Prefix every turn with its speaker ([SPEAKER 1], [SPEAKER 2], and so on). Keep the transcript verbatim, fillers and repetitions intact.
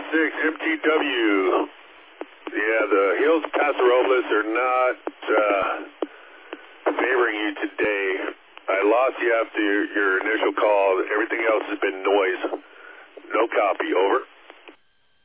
[SPEAKER 1] six M T W. Yeah, the Hills Paso Robles are not uh, favoring you today. I lost you after your, your initial call.